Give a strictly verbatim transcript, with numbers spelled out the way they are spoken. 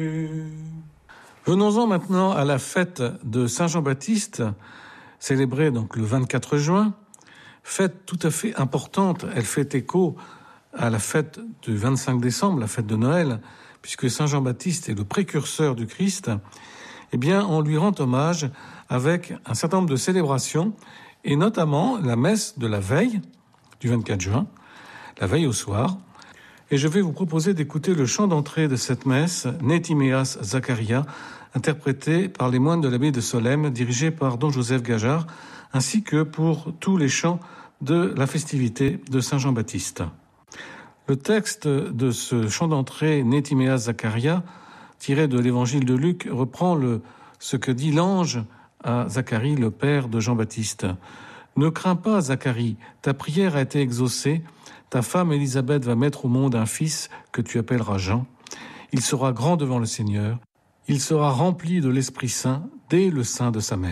Venons-en maintenant à la fête de Saint Jean-Baptiste, célébrée donc le vingt-quatre juin. Fête tout à fait importante, elle fait écho à la fête du vingt-cinq décembre, la fête de Noël, puisque Saint Jean-Baptiste est le précurseur du Christ. Eh bien, on lui rend hommage avec un certain nombre de célébrations, et notamment la messe de la veille du vingt-quatre juin, la veille au soir. Et je vais vous proposer d'écouter le chant d'entrée de cette messe, Nétiméas Zacharia, interprété par les moines de l'abbaye de Solesmes, dirigé par don Joseph Gajard, ainsi que pour tous les chants de la festivité de Saint Jean-Baptiste. Le texte de ce chant d'entrée, Nétiméas Zacharia, tiré de l'évangile de Luc, reprend le, ce que dit l'ange à Zacharie, le père de Jean-Baptiste. « Ne crains pas, Zacharie, ta prière a été exaucée. Ta femme Élisabeth va mettre au monde un fils que tu appelleras Jean. Il sera grand devant le Seigneur. Il sera rempli de l'Esprit Saint dès le sein de sa mère. »